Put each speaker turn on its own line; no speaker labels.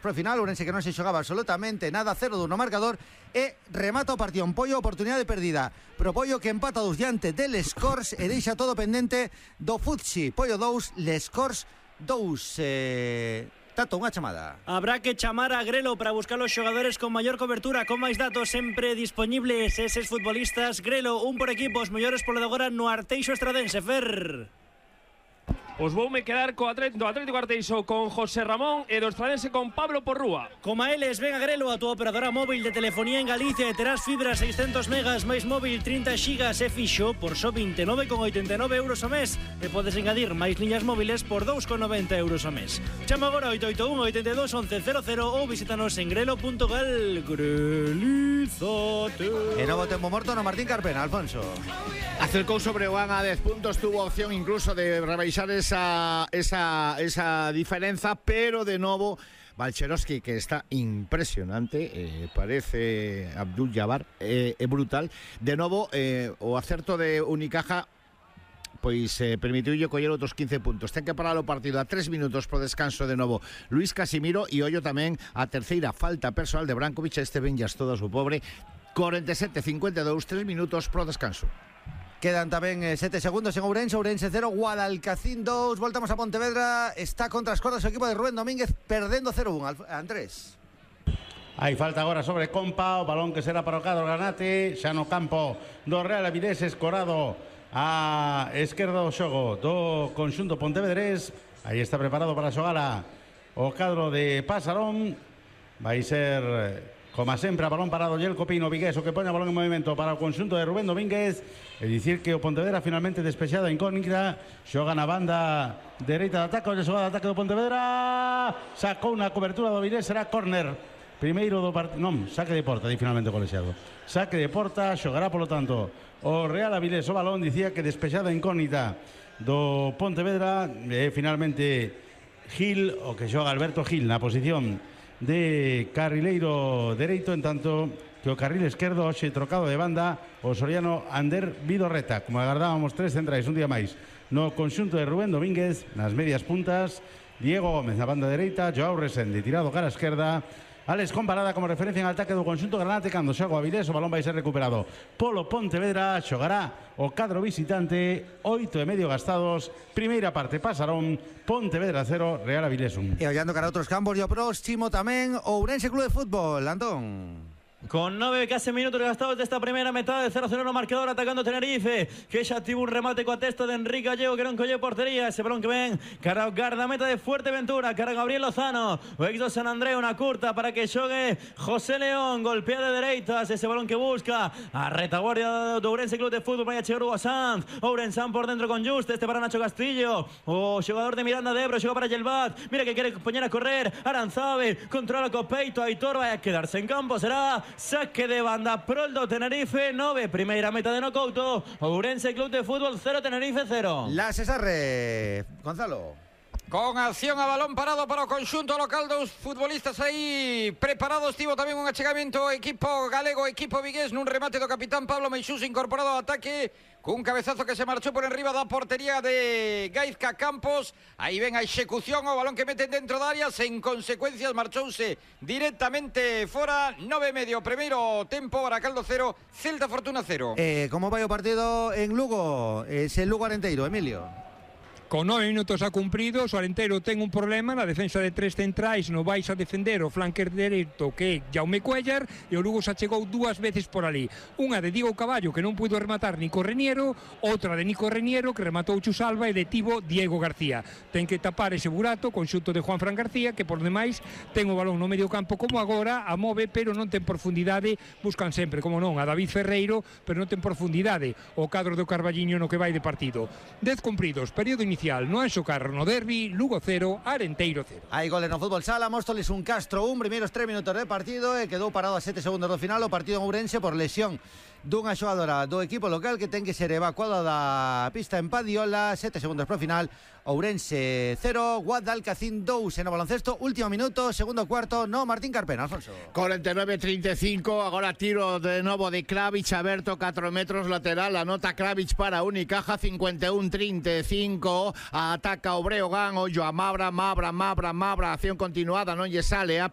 para o final. Ourense que non se xogaba absolutamente nada, 0-1 no marcador, e remata o partido. Un Pollo, oportunidade perdida pro Pollo, que empata dos diante del Scores e deixa todo pendente do Futsi. Pollo 2, Scores 2. Tato, unha chamada.
Habrá que chamar a Grelo para buscar los xogadores con maior cobertura, con máis datos sempre disponibles. Eses futbolistas, Grelo, un por equipo, os mellores polo de agora no Arteixo Estradense. Fer.
Os voume quedar co Atlético Arteixo con José Ramón e do Estradense con Pablo Porrúa.
Como a eles, ven a Grelo, a túa operadora móvil de telefonía en Galicia, e terás fibra 600 megas máis móvil 30 xigas e fixo por só 29,89 euros ao mes, e podes engadir máis liñas móviles por 2,90 euros ao mes. Chama agora 881 82 1100 ou visítanos en grelo.gal. Grelízate.
E novo tempo morto no Martín Carpena, Alfonso.
Acercou sobre Breogán a 10 puntos, tuvo opción incluso de rebaixar esa diferenza, pero de novo Balcherovski, que está impresionante, parece Abdul Jabbar, brutal. De novo, o acerto de Unicaja pois permitiulle coller outros 15 puntos. Ten que parar o partido a 3 minutos pro descanso de novo Luis Casimiro, e ollo tamén a terceira falta personal de Brankovic. Este ben llas todo a su pobre. 47-52, 3 minutos pro descanso.
Quedan tamén 7 segundos en Ourense. Ourense 0, Guadalcacín 2. Voltamos a Pontevedra. Está contra as cordas o equipo de Rubén Domínguez, perdendo 0-1. Andrés.
Hai falta agora sobre Compa, o balón que será para o cadro granate, xa no campo do Real Avilés, escorado a esquerda do xogo do conxunto pontevedrés. Aí está preparado para xogala o cadro de Pasarón. Vai ser, como sempre, a balón parado Yelko Pino Vigués, o que pone a balón en movimento para o conxunto de Rubén Domínguez. É dicir que o Pontevedra finalmente despexada incógnita, xoga na banda dereita de ataque, onde xoga de ataque do Pontevedra, sacou unha cobertura do Avilés, será córner primeiro do partido, non, saque de porta, di finalmente o colexiado, saque de porta, xogará polo tanto o Real Avilés. O balón dicía que despexada incógnita do Pontevedra, finalmente Gil, o que xoga Alberto Gil na posición de carrileiro dereito, en tanto que o carril esquerdo hoxe trocado de banda o soriano Ander Vidorreta. Como agardábamos, 3 centrais un día máis no conxunto de Rubén Domínguez, nas medias puntas Diego Gómez na banda dereita, Joao Resende tirado cara a esquerda, Alex Comparada como referencia en ataque do conxunto granate. Cando xoga o Avilés, o balón vai ser recuperado polo Pontevedra. Xogará o cadro visitante, 8,5 gastados. Primeira parte Pasarón, Pontevedra 0, Real Avilés 1.
E ollando cara a outros campos, e o próximo tamén Ourense Club de Fútbol, Antón.
Con 9 casi minutos gastados desta primeira metade, 0-0 no marcador, atacando Tenerife, que xa tivo un remate coa testa de Enrique Gallego, que non colle portería. Ese balón que ven cara ao guardameta de Fuerteventura, cara a Gabriel Lozano, o ex do San Andreu, unha curta para que xogue José León, golpea de dereitas, ese balón que busca a retaguardia do Ourense Club de Fútbol. Vai a chegar Hugo Sanz, Ourense por dentro con Juste, este para Nacho Castillo, o xogador de Miranda de Ebro, xoga para Yelvat, mira que quere poñer a correr, Aranzabe, controla co peito, Aitor vai a quedarse en campo, será saque de banda proldo Tenerife 9, primeira meta de Nocouto. Ourense Club de Fútbol 0, Tenerife 0.
La Cesarre, Gonzalo.
Con acción a balón parado para o conxunto local, dos futbolistas aí preparados. Tivo tamén un achegamento equipo galego, equipo vigués, nun remate do capitán Pablo Meixús, incorporado ao ataque cun cabezazo que se marchou por enriba da portería de Gaizka Campos. Aí ven a execución, o balón que meten dentro da área, sen consecuencias, marchouse directamente fora. 9,5, primeiro tempo, Baracaldo 0, Celta Fortuna 0.
Como vai o partido en Lugo? Ese Lugo Arenteiro, Emilio.
Con 9 minutos a cumpridos, o Arenteiro ten un problema na defensa de 3 centrais. No vais a defender o flanker dereito, que é Jaume Cuellar, e o Lugo se achegou 2 veces por ali. Unha de Diego Caballo, que non puido rematar Nico Reniero, outra de Nico Reniero, que rematou Chusalva, e detivo Diego García. Ten que tapar ese burato, conxunto de Juan Fran García, que por demais ten o balón no medio campo como agora, a move, pero non ten profundidade. Buscan sempre, como non, a David Ferreiro, pero non ten profundidade o cadro do Carballiño no que vai de partido. 10 cumpridos, período inicial no Anxo Carro no derbi, Lugo 0, Arenteiro 0.
Hai goles no fútbol sala, Móstoles un Castro 1, primeiros 3 minutos de partido, e quedou parado a 7 segundos do final o partido en Ourense por lesión dunha xogadora do equipo local que ten que ser evacuada da pista en Padiola. 7 segundos pro final, Ourense 0, Guadalcacín 2 en o baloncesto. Último minuto, segundo cuarto no Martín Carpena, Alfonso.
49-35, agora tiro de novo de Kravic, aberto 4 metros lateral, anota Kravic para Unicaja. 51-35, ataca o Breogán, ollo a Mabra, acción continuada, non lle sale a